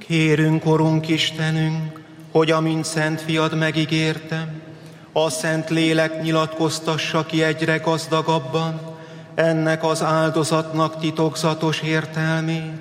Kérünk, Urunk Istenünk, hogy amint Szent Fiad megígérte, a Szent Lélek nyilatkoztassa ki egyre gazdagabban ennek az áldozatnak titokzatos értelmét,